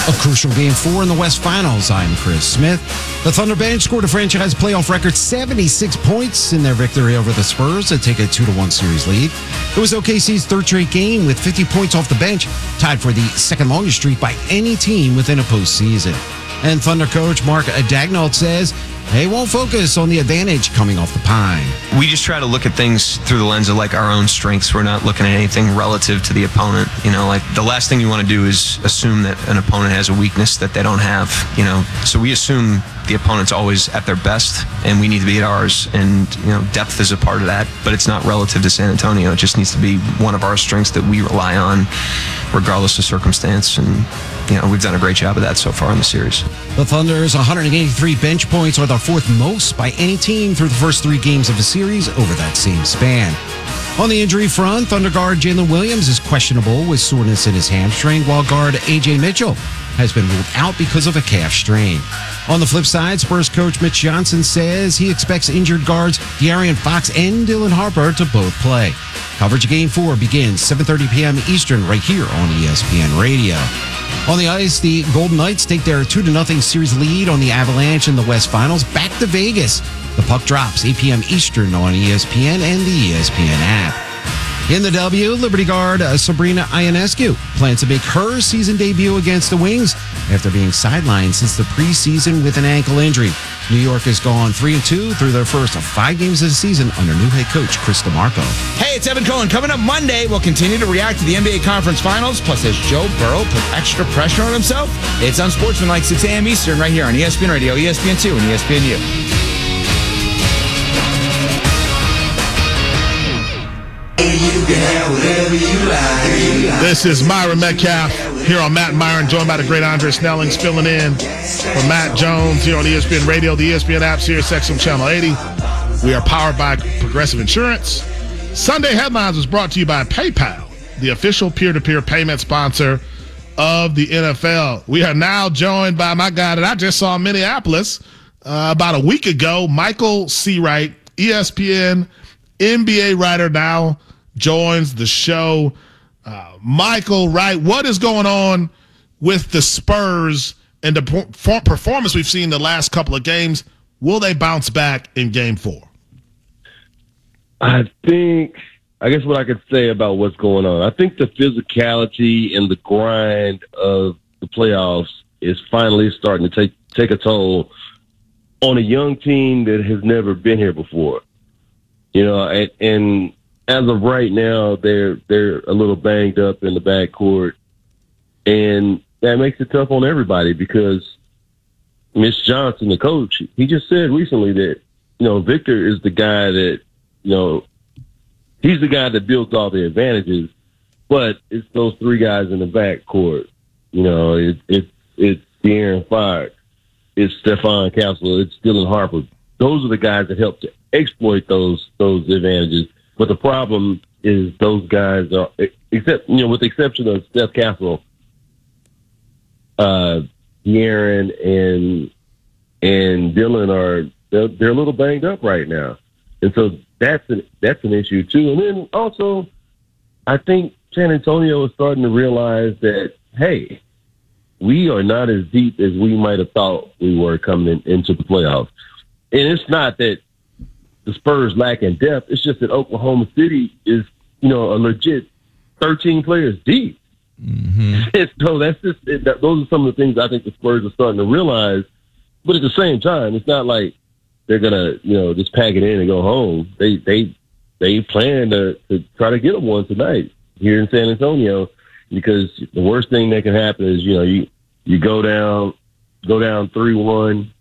A crucial Game 4 in the West Finals. I'm Chris Smith. The Thunder bench scored a franchise playoff record 76 points in their victory over the Spurs to take a 2-1 series lead. It was OKC's third straight game with 50 points off the bench, tied for the second longest streak by any team within a postseason. And Thunder coach Mark Daigneault says they won't focus on the advantage coming off the pine. We just try to look at things through the lens of like our own strengths. We're not looking at anything relative to the opponent. You know, like the last thing you want to do is assume that an opponent has a weakness that they don't have, you know. So we assume the opponent's always at their best and we need to be at ours. And, you know, depth is a part of that, but it's not relative to San Antonio. It just needs to be one of our strengths that we rely on regardless of circumstance. And, you know, we've done a great job of that so far in the series. The Thunder's 183 bench points are the fourth most by any team through the first three games of the series over that same span. On the injury front, Thunder guard Jalen Williams is questionable with soreness in his hamstring, while guard A.J. Mitchell has been ruled out because of a calf strain. On the flip side, Spurs coach Mitch Johnson says he expects injured guards De'Aaron Fox and Dylan Harper to both play. Coverage of Game 4 begins 7:30 p.m. Eastern right here on ESPN Radio. On the ice, the Golden Knights take their 2-0 series lead on the Avalanche in the West Finals back to Vegas. The puck drops 8 p.m. Eastern on ESPN and the ESPN app. In the W, Liberty guard Sabrina Ionescu plans to make her season debut against the Wings after being sidelined since the preseason with an ankle injury. New York has gone 3-2 through their first 5 games of the season under new head coach Chris DeMarco. Hey, it's Evan Cohen. Coming up Monday, we'll continue to react to the NBA Conference Finals. Plus, has Joe Burrow put extra pressure on himself? It's Unsportsmanlike 6 a.m. Eastern right here on ESPN Radio, ESPN2, and ESPNU. This is Myron Metcalf here on Matt and Myron, joined by the great Andre Snellings, filling in for Matt Jones here on ESPN Radio, the ESPN app, Sirius XM Channel 80. We are powered by Progressive Insurance. Sunday Headlines was brought to you by PayPal, the official peer-to-peer payment sponsor of the NFL. We are now joined by my guy that I just saw in Minneapolis about a week ago, Michael Seawright, ESPN NBA writer, now joins the show. Michael, right, what is going on with the Spurs and the performance we've seen the last couple of games? Will they bounce back in Game 4? I guess what I could say about what's going on, I think the physicality and the grind of the playoffs is finally starting to take a toll on a young team that has never been here before. You know, and as of right now, they're a little banged up in the backcourt, and that makes it tough on everybody because Mitch Johnson, the coach, he just said recently that, you know, Victor is the guy that, you know, he's the guy that builds all the advantages, but it's those three guys in the backcourt. You know, it's De'Aaron Fox, it's Stephon Castle, it's Dylan Harper. Those are the guys that help to exploit those advantages. But the problem is those guys are, except, you know, with the exception of Steph Castle, De'Aaron and Dylan they're a little banged up right now, and so that's an issue too. And then also, I think San Antonio is starting to realize that, hey, we are not as deep as we might have thought we were coming into the playoffs. And it's not that the Spurs lack in depth. It's just that Oklahoma City is, you know, a legit 13 players deep. Mm-hmm. So that's just those are some of the things I think the Spurs are starting to realize. But at the same time, it's not like they're gonna, you know, just pack it in and go home. They plan to try to get them one tonight here in San Antonio, because the worst thing that can happen is, you know, you go down 3-1.